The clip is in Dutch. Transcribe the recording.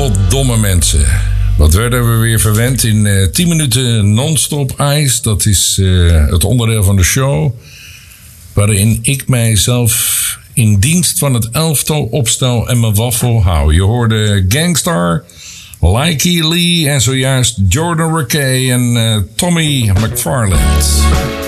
Goddomme mensen. Wat werden we weer verwend in 10 minuten non-stop ijs. Dat is het onderdeel van de show. Waarin ik mijzelf in dienst van het elftal opstel en mijn waffel hou. Je hoorde Gangstar, Likey Lee en zojuist Jordan Rakei en Tommy McFarland.